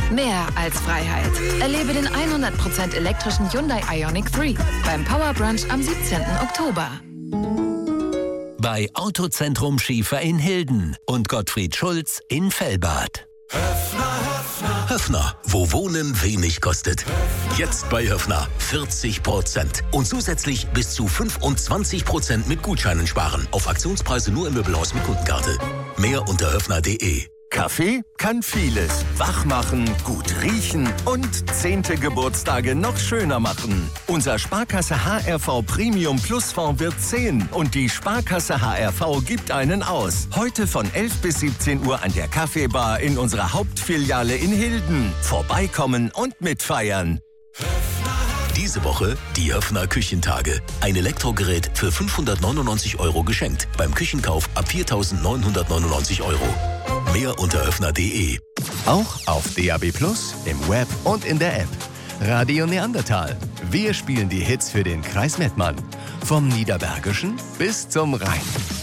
Mehr als Freiheit. Erlebe den 100% elektrischen Hyundai Ioniq 3 beim Power Brunch am 17. Oktober. Bei Autozentrum Schiefer in Hilden und Gottfried Schulz in Fellbad. Höffner, wo Wohnen wenig kostet. Jetzt bei Höffner 40% und zusätzlich bis zu 25% mit Gutscheinen sparen. Auf Aktionspreise nur im Möbelhaus mit Kundenkarte. Mehr unter höffner.de. Kaffee kann vieles. Wach machen, gut riechen und 10. Geburtstage noch schöner machen. Unser Sparkasse HRV Premium Plus Fonds wird 10 und die Sparkasse HRV gibt einen aus. Heute von 11 bis 17 Uhr an der Kaffeebar in unserer Hauptfiliale in Hilden. Vorbeikommen und mitfeiern. Diese Woche die Höffner Küchentage. Ein Elektrogerät für 599 € geschenkt. Beim Küchenkauf ab 4.999 €. Mehr unter höffner.de. Auch auf DAB+, im Web und in der App. Radio Neandertal. Wir spielen die Hits für den Kreis Mettmann. Vom Niederbergischen bis zum Rhein.